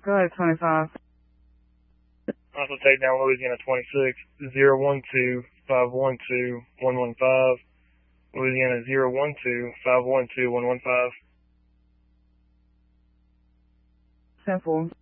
Go ahead, 25. Also take down Louisiana 26, 012-512-115. Louisiana 012-512-115. 10-4.